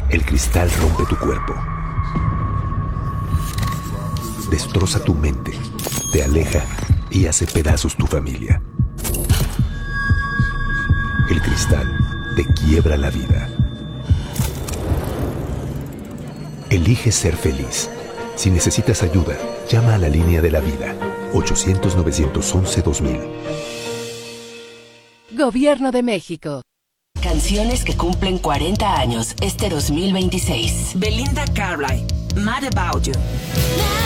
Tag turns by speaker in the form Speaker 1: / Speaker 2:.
Speaker 1: El cristal rompe tu cuerpo. Destroza tu mente, te aleja y hace pedazos tu familia. El cristal te quiebra la vida. Elige ser feliz. Si necesitas ayuda, llama a la línea de la vida. 800-911-2000.
Speaker 2: Gobierno de México.
Speaker 3: Canciones que cumplen 40 años este 2026.
Speaker 4: Belinda Carlisle, Mad About You.